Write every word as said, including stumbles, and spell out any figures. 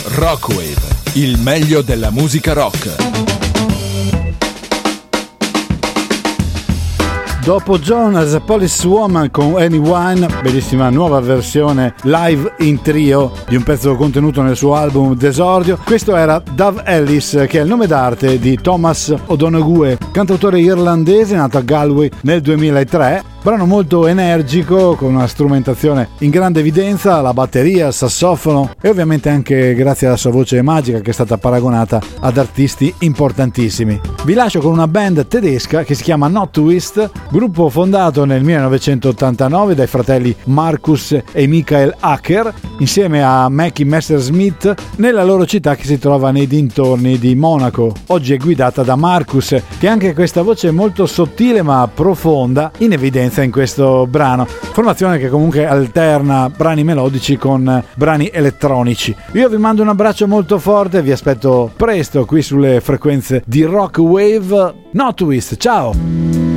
Rockwave, il meglio della musica rock. Dopo Jonas, Police Woman con Anyone, bellissima nuova versione live in trio di un pezzo contenuto nel suo album D'Esordio. Questo era Dove Ellis, che è il nome d'arte di Thomas O'Donoghue, cantautore irlandese nato a Galway nel duemilatré. Brano molto energico, con una strumentazione in grande evidenza, la batteria, il sassofono e ovviamente anche grazie alla sua voce magica che è stata paragonata ad artisti importantissimi. Vi lascio con una band tedesca che si chiama Not Twist, gruppo fondato nel millenovecentottantanove dai fratelli Markus e Michael Acker insieme a Mackie Messersmith nella loro città che si trova nei dintorni di Monaco. Oggi è guidata da Markus, che ha anche questa voce molto sottile ma profonda in evidenza in questo brano, formazione che comunque alterna brani melodici con brani elettronici. Io vi mando un abbraccio molto forte e vi aspetto presto qui sulle frequenze di Rockwave. Not Twist, ciao!